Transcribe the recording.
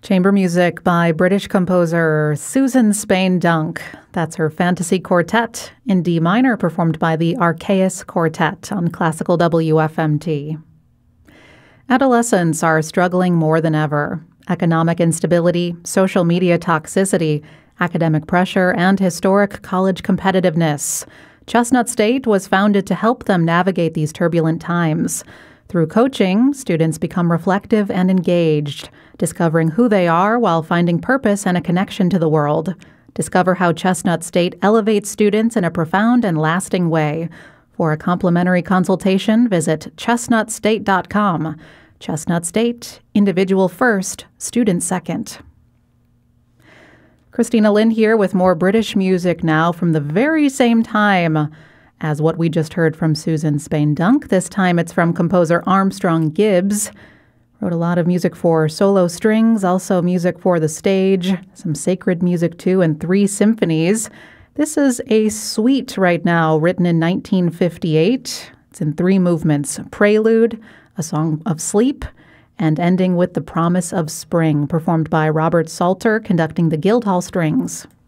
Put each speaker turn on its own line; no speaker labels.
Chamber music by British composer Susan Spain Dunk. That's her Fantasy Quartet in D minor, performed by the Archaeus Quartet on classical WFMT. Adolescents are struggling more than ever. Economic instability, social media toxicity, academic pressure, and historic college competitiveness. Chestnut State was founded to help them navigate these turbulent times. Through coaching, students become reflective and engaged, discovering who they are while finding purpose and a connection to the world. Discover how Chestnut State elevates students in a profound and lasting way. For a complimentary consultation, visit chestnutstate.com. Chestnut State, individual first, student second. Christina Lynn here with more British music now from the very same time as what we just heard from Susan Spain Dunk. This time it's from composer Armstrong Gibbs. Wrote a lot of music for solo strings, also music for the stage, some sacred music too, and 3 symphonies. This is a suite right now, written in 1958. It's in 3 movements: Prelude, A Song of Sleep, and ending with The Promise of Spring, performed by Robert Salter, conducting the Guildhall Strings.